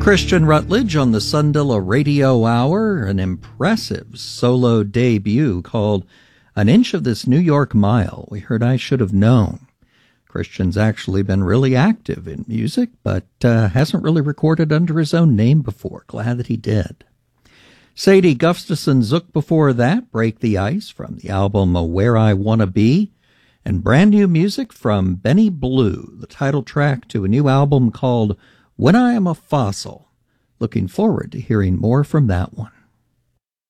Christian Rutledge on the Sundilla Radio Hour, an impressive solo debut called An Inch of This New York Mile. We heard I Should Have Known. Christian's actually been really active in music, but hasn't really recorded under his own name before. Glad that he did. Sadie Gustafson Zook before that, Break the Ice from the album Where I Wanna Be, and brand new music from Benny Blue, the title track to a new album called When I Am a Fossil. Looking forward to hearing more from that one.